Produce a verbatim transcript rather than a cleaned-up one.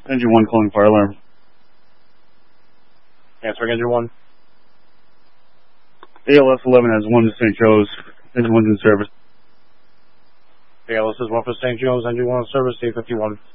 Engine one calling fire alarm. Answering engine one. A L S eleven has one to Saint Joe's. Engine one's in service. A L S is one for Saint Joe's, engine one in service, A fifty-one.